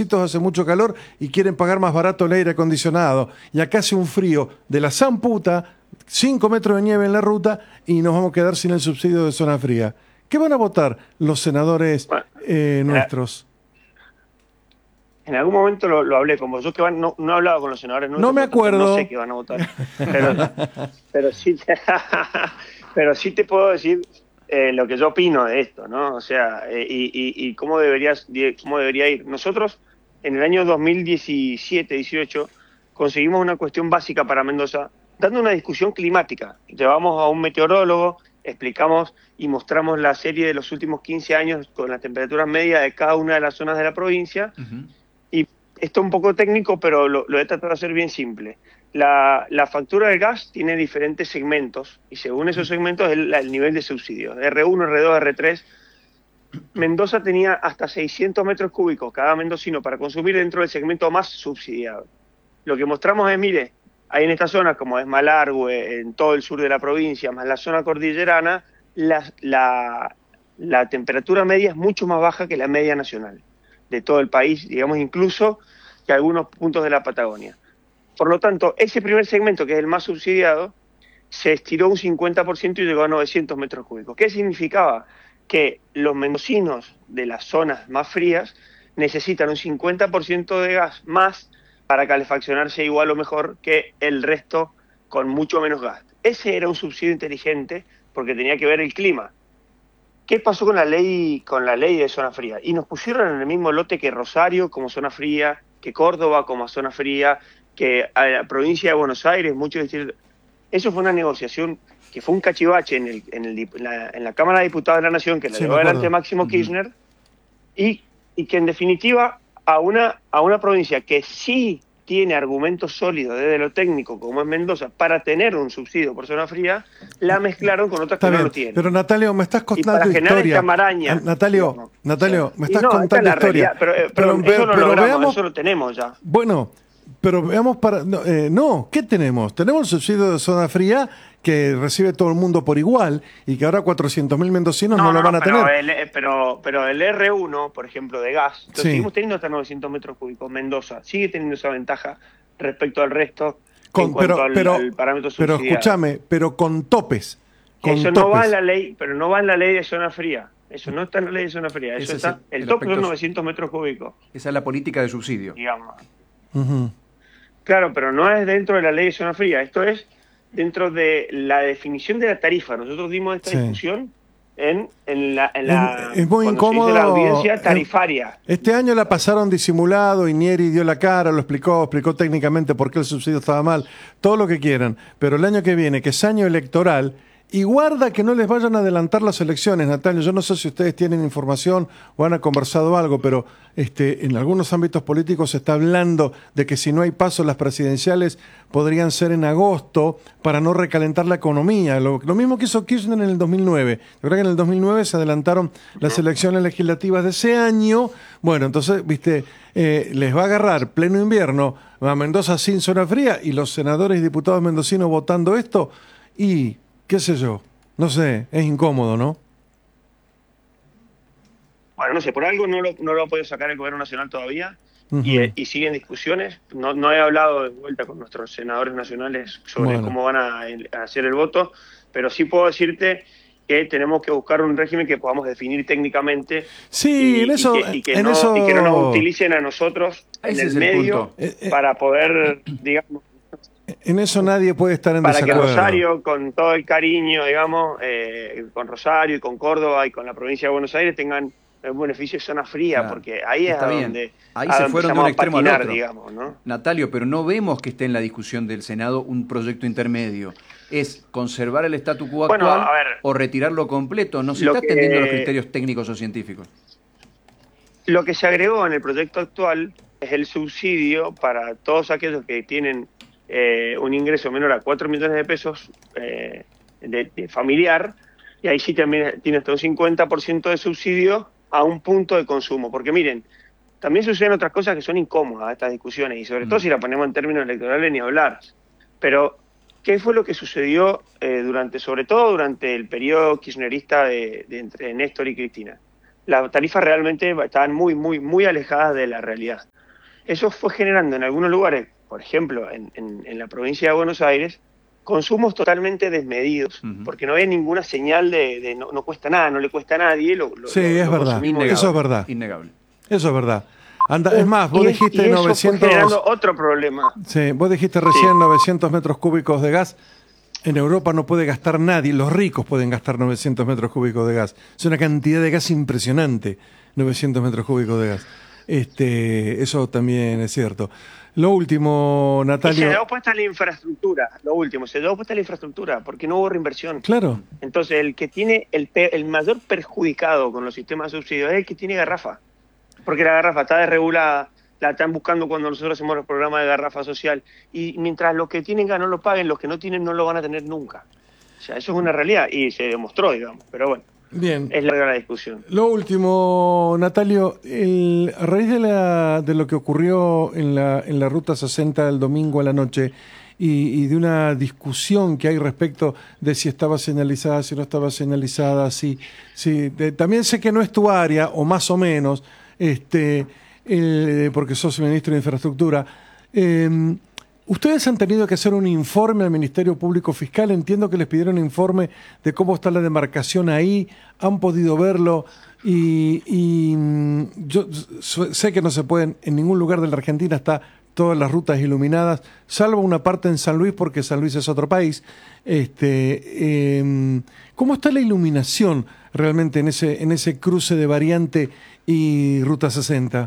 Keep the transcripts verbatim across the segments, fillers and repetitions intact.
viejecitos hace mucho calor y quieren pagar más barato el aire acondicionado. Y acá hace un frío de la zamputa, cinco metros de nieve en la ruta y nos vamos a quedar sin el subsidio de zona fría. ¿Qué van a votar los senadores Bueno, eh, nuestros? En algún momento lo, lo hablé con vos. Yo que van, no, no he hablado con los senadores nuestros, No me acuerdo. No sé qué van a votar. Pero, pero, sí, te, pero sí te puedo decir eh, lo que yo opino de esto, ¿no? O sea, eh, y, y, y cómo, deberías, cómo debería ir. Nosotros, en el año dos mil diecisiete dieciocho, conseguimos una cuestión básica para Mendoza, dando una discusión climática. Llevamos a un meteorólogo, explicamos y mostramos la serie de los últimos quince años con las temperaturas medias de cada una de las zonas de la provincia. Uh-huh. Y esto es un poco técnico, pero lo, lo he tratado de hacer bien simple. La, la factura del gas tiene diferentes segmentos, y según esos segmentos es el, el nivel de subsidio. R uno, R dos, R tres. Mendoza tenía hasta seiscientos metros cúbicos cada mendocino para consumir dentro del segmento más subsidiado. Lo que mostramos es, mire, hay en estas zonas, como es Malargüe, en todo el sur de la provincia, más la zona cordillerana, la, la, la temperatura media es mucho más baja que la media nacional de todo el país, digamos incluso que algunos puntos de la Patagonia. Por lo tanto, ese primer segmento, que es el más subsidiado, se estiró un cincuenta por ciento y llegó a novecientos metros cúbicos. ¿Qué significaba? Que los mendocinos de las zonas más frías necesitan un cincuenta por ciento de gas más para calefaccionarse igual o mejor que el resto con mucho menos gas. Ese era un subsidio inteligente porque tenía que ver el clima. ¿Qué pasó con la ley con la ley de zona fría? Y nos pusieron en el mismo lote que Rosario como zona fría, que Córdoba como zona fría, que a la provincia de Buenos Aires, muchos distritos. Eso fue una negociación que fue un cachivache en, el, en, el, la, en la Cámara de Diputados de la Nación, que la sí, llevó adelante Máximo Kirchner, uh-huh. y, y que en definitiva a una, a una provincia que sí tiene argumentos sólidos desde lo técnico, como es Mendoza, para tener un subsidio por zona fría, la mezclaron con otras Está que bien, no lo tienen. Pero Natalio, me estás contando y para generar historia. Esta maraña, ah, Natalio, no, Natalio, o sea, me estás no, contando esta es la historia. Realidad, pero, eh, pero, pero, eso lo pero logramos, veamos, eso lo tenemos ya. Bueno, pero veamos para... No, eh, no, ¿qué tenemos? Tenemos el subsidio de zona fría que recibe todo el mundo por igual y que ahora cuatrocientos mil mendocinos no, no, no lo van a pero tener. El, pero, pero el R uno, por ejemplo, de gas, lo sí. seguimos teniendo hasta novecientos metros cúbicos. Mendoza sigue teniendo esa ventaja respecto al resto con, en cuanto pero, al, pero, al parámetro subsidiado. Pero escúchame, pero con topes. Con Eso topes. no va en la ley, pero no va en la ley de zona fría. Eso no está en la ley de zona fría. Eso está, el, el, el tope son novecientos metros cúbicos. Esa es la política de subsidio. Digamos. Uh-huh. Claro, pero no es dentro de la ley de zona fría. Esto es dentro de la definición de la tarifa. Nosotros dimos esta sí. discusión en, en la, en la, es, es muy incómodo. Se hizo la audiencia tarifaria. Este año la pasaron disimulado y Nieri dio la cara, lo explicó, explicó técnicamente por qué el subsidio estaba mal, todo lo que quieran. Pero el año que viene, que es año electoral, y guarda que no les vayan a adelantar las elecciones, Natalia. Yo no sé si ustedes tienen información o han conversado algo, pero este, en algunos ámbitos políticos se está hablando de que si no hay pasos las presidenciales podrían ser en agosto para no recalentar la economía. Lo, lo mismo que hizo Kirchner en el dos mil nueve. Yo creo que en el dos mil nueve se adelantaron las elecciones legislativas de ese año. Bueno, entonces, viste, eh, les va a agarrar pleno invierno a Mendoza sin zona fría y los senadores y diputados mendocinos votando esto y... qué sé yo, no sé, es incómodo, ¿no? Bueno, no sé, por algo no lo, no lo ha podido sacar el gobierno nacional todavía uh-huh. y, y siguen discusiones. No, no he hablado de vuelta con nuestros senadores nacionales sobre bueno. cómo van a, a hacer el voto, pero sí puedo decirte que tenemos que buscar un régimen que podamos definir técnicamente sí, y, en eso, y, que, y, que en no, eso... y que no nos utilicen a nosotros Ese en es el el medio punto. para poder, digamos... En eso nadie puede estar en para desacuerdo. Para que Rosario, con todo el cariño, digamos, eh, con Rosario y con Córdoba y con la provincia de Buenos Aires tengan el beneficio de zona fría, claro, porque ahí es está a bien. donde, ahí a se donde fueron de un extremo patinar, al otro. Digamos, ¿no? Natalio, pero no vemos que esté en la discusión del Senado un proyecto intermedio. ¿Es conservar el statu quo bueno, actual a ver, o retirarlo completo? No se está que, atendiendo a los criterios técnicos o científicos. Lo que se agregó en el proyecto actual es el subsidio para todos aquellos que tienen Eh, un ingreso menor a cuatro millones de pesos eh, de, de familiar, y ahí sí también tiene hasta un cincuenta por ciento de subsidio a un punto de consumo. Porque miren, también suceden otras cosas que son incómodas estas discusiones, y sobre mm. todo si la ponemos en términos electorales ni hablar. Pero, ¿qué fue lo que sucedió eh, durante, sobre todo durante el periodo kirchnerista de, de entre Néstor y Cristina? las tarifas realmente estaban muy, muy, muy alejadas de la realidad. Eso fue generando en algunos lugares, por ejemplo, en, en, en la provincia de Buenos Aires, consumos totalmente desmedidos, uh-huh. porque no había ninguna señal de, de no, no cuesta nada, no le cuesta a nadie. Lo, lo, sí, lo, es lo verdad, innegable, eso es verdad. Innegable. Eso es verdad. Anda, es más, vos y, dijiste y eso novecientos... fue generando otro problema. Sí, vos dijiste recién sí. novecientos metros cúbicos de gas. En Europa no puede gastar nadie, los ricos pueden gastar novecientos metros cúbicos de gas. Es una cantidad de gas impresionante, novecientos metros cúbicos de gas. Este, eso también es cierto. Lo último, Natalio... Y se dio puesta la infraestructura, lo último, se dio puesta la infraestructura, porque no hubo reinversión. Claro. Entonces, el que tiene el, el mayor perjudicado con los sistemas de subsidios es el que tiene garrafa, porque la garrafa está desregulada, la están buscando cuando nosotros hacemos los programas de garrafa social, y mientras los que tienen no lo paguen, los que no tienen no lo van a tener nunca. O sea, eso es una realidad, y se demostró, digamos, pero bueno. Bien. Es larga la discusión. Lo último, Natalio, el, a raíz de, la, de lo que ocurrió en la, en la Ruta sesenta el domingo a la noche y, y de una discusión que hay respecto de si estaba señalizada, si no estaba señalizada, si, si de, también sé que no es tu área, o más o menos, este, eh, porque sos ministro de Infraestructura. Eh, Ustedes han tenido que hacer un informe al Ministerio Público Fiscal. Entiendo que les pidieron un informe de cómo está la demarcación ahí. Han podido verlo y, y yo sé que no se pueden, en ningún lugar de la Argentina está todas las rutas iluminadas, salvo una parte en San Luis, porque San Luis es otro país. Este, eh, ¿Cómo está la iluminación realmente en ese, en ese cruce de Variante y Ruta sesenta?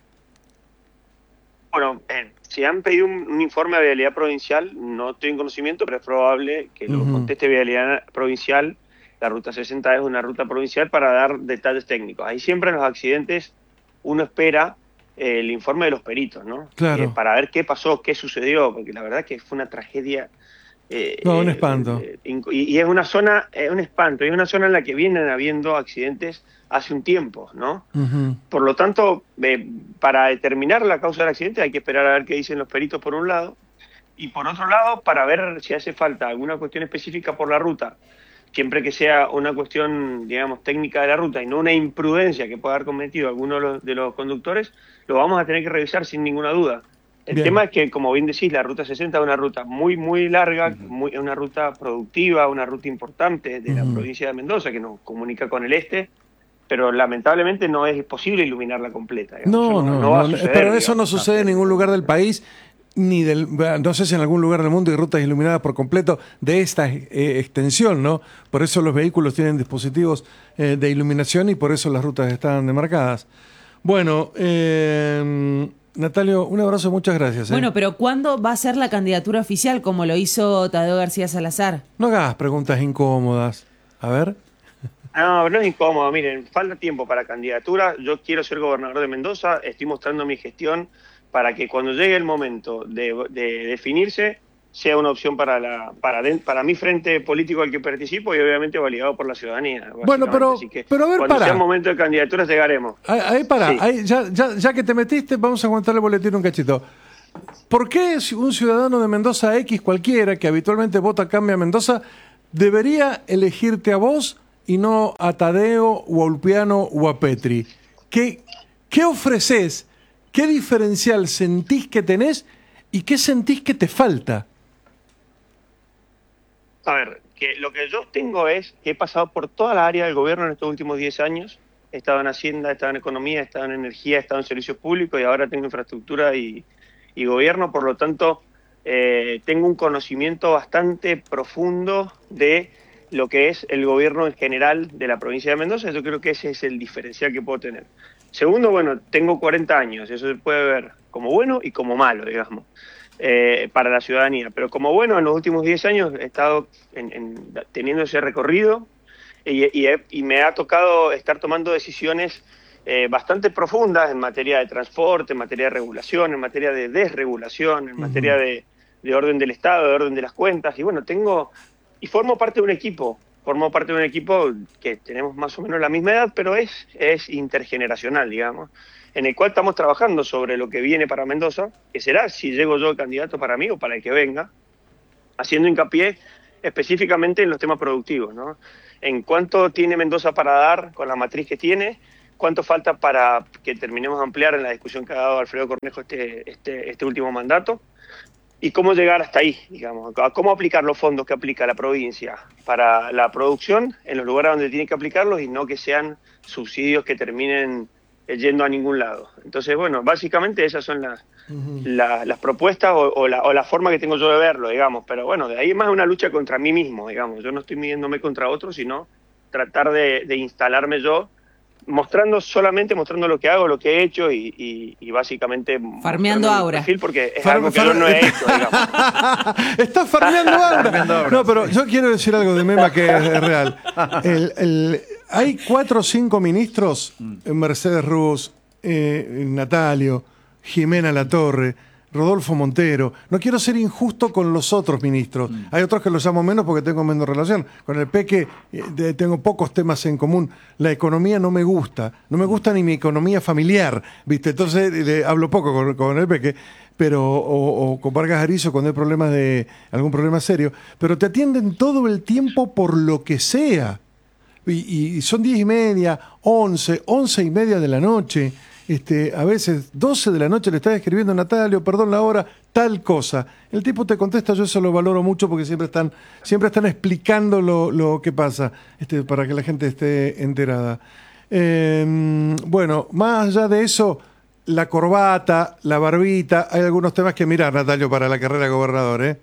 Bueno, eh, si han pedido un, un informe de vialidad provincial, no estoy en conocimiento, pero es probable que lo uh-huh. conteste vialidad provincial. La Ruta sesenta es una ruta provincial para dar detalles técnicos. Ahí siempre en los accidentes uno espera eh, el informe de los peritos, ¿no? Claro. Eh, para ver qué pasó, qué sucedió, porque la verdad que fue una tragedia. Eh, no, un espanto. Eh, eh, y, y es una zona, es un espanto, es una zona en la que vienen habiendo accidentes hace un tiempo, ¿no? Uh-huh. Por lo tanto, eh, para determinar la causa del accidente hay que esperar a ver qué dicen los peritos por un lado, y por otro lado, para ver si hace falta alguna cuestión específica por la ruta, siempre que sea una cuestión, digamos, técnica de la ruta y no una imprudencia que pueda haber cometido alguno de los, de los conductores, lo vamos a tener que revisar sin ninguna duda. El bien. tema es que, como bien decís, la Ruta sesenta es una ruta muy, muy larga, uh-huh. muy, una ruta productiva, una ruta importante de uh-huh. la provincia de Mendoza que nos comunica con el este, pero lamentablemente no es posible iluminarla completa. No, no, no, no, va a suceder, pero eso digamos. no sucede en ningún lugar del país, ni del, no sé si en algún lugar del mundo hay rutas iluminadas por completo de esta eh, extensión, ¿no? Por eso los vehículos tienen dispositivos eh, de iluminación y por eso las rutas están demarcadas. Bueno, eh, Natalio, un abrazo, muchas gracias. ¿eh? Bueno, pero ¿cuándo va a ser la candidatura oficial como lo hizo Tadeo García Salazar? No hagas preguntas incómodas. A ver. No, no es incómodo. Miren, falta tiempo para candidatura. Yo quiero ser gobernador de Mendoza. Estoy mostrando mi gestión para que cuando llegue el momento de, de definirse sea una opción para la para, de, para mi frente político al que participo y obviamente validado por la ciudadanía. Bueno, pero, Así que pero a ver, cuando para. sea el momento de candidaturas llegaremos. Ahí, ahí para, sí. ahí, ya, ya, ya que te metiste, vamos a aguantar el boletín un cachito. ¿Por qué un ciudadano de Mendoza X cualquiera que habitualmente vota Cambia Mendoza debería elegirte a vos y no a Tadeo o a Ulpiano o a Petri? ¿Qué, qué ofreces? ¿Qué diferencial sentís que tenés y qué sentís que te falta? A ver, que lo que yo tengo es que he pasado por toda la área del gobierno en estos últimos diez años. He estado en Hacienda, he estado en Economía, he estado en Energía, he estado en Servicios Públicos y ahora tengo Infraestructura y, y Gobierno. Por lo tanto, eh, tengo un conocimiento bastante profundo de lo que es el gobierno en general de la provincia de Mendoza. Yo creo que ese es el diferencial que puedo tener. Segundo, bueno, tengo cuarenta años, eso se puede ver como bueno y como malo, digamos. Eh, para la ciudadanía, pero como bueno, en los últimos diez años he estado en, en, teniendo ese recorrido y, y, he, y me ha tocado estar tomando decisiones eh, bastante profundas en materia de transporte, en materia de regulación, en materia de desregulación, en uh-huh. materia de, de orden del Estado, de orden de las cuentas, y bueno, tengo, y formo parte de un equipo, formo parte de un equipo que tenemos más o menos la misma edad, pero es, es intergeneracional, digamos, en el cual estamos trabajando sobre lo que viene para Mendoza, que será si llego yo candidato para mí o para el que venga, haciendo hincapié específicamente en los temas productivos, ¿no? En cuánto tiene Mendoza para dar con la matriz que tiene, cuánto falta para que terminemos de ampliar en la discusión que ha dado Alfredo Cornejo este, este, este último mandato, y cómo llegar hasta ahí, digamos, a cómo aplicar los fondos que aplica la provincia para la producción en los lugares donde tiene que aplicarlos y no que sean subsidios que terminen yendo a ningún lado. Entonces, bueno, básicamente esas son las, uh-huh. la, las propuestas o, o, la, o la forma que tengo yo de verlo, digamos, pero bueno, de ahí es más una lucha contra mí mismo, digamos, yo no estoy midiéndome contra otros, sino tratar de, de instalarme yo, mostrando solamente mostrando lo que hago, lo que he hecho y, y, y básicamente farmeando aura, perfil porque es Far, algo que far, yo no he hecho, digamos. Estás farmeando aura. No, pero yo quiero decir algo de Mema que es real. El, el, hay cuatro o cinco ministros, Mercedes Ruz, eh, Natalio, Jimena Latorre, Rodolfo Montero. No quiero ser injusto con los otros ministros. Mm. Hay otros que los llamo menos porque tengo menos relación. Con el Peque eh, tengo pocos temas en común. La economía no me gusta. No me gusta ni mi economía familiar, ¿viste? Entonces le hablo poco con, con el Peque. Pero, o, o con Vargas Arizo cuando hay problemas de algún problema serio. Pero te atienden todo el tiempo por lo que sea. Y, y son diez y media, once, once y media de la noche. Este, a veces doce de la noche le estás escribiendo a Natalio, perdón la hora, tal cosa. El tipo te contesta, yo eso lo valoro mucho porque siempre están, siempre están explicando lo, lo que pasa, este, para que la gente esté enterada. Eh, bueno, más allá de eso, la corbata, la barbita, hay algunos temas que mirar, Natalio, para la carrera de gobernador, ¿eh?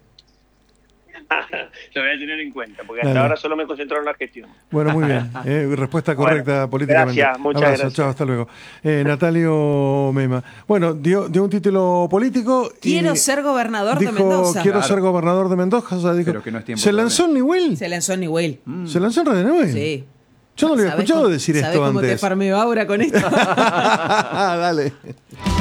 Lo voy a tener en cuenta, porque hasta Dale. ahora solo me concentró en la gestión. Bueno, muy bien. Eh, respuesta correcta bueno, políticamente. Gracias, muchas Abrazo, gracias. Chao, hasta luego. Eh, Natalio Mema. Bueno, dio, dio un título político. Quiero y ser gobernador dijo, de Mendoza. Quiero claro. ser gobernador de Mendoza. O sea, dijo, Pero que no es tiempo ¿se lanzó en Niwil? Se lanzó en Niwil. Mm. ¿Se lanzó en Radio Niwil? Sí. Yo no lo había escuchado cómo, decir esto cómo antes. ¿Sabés cómo te farmeo ahora con esto? Dale.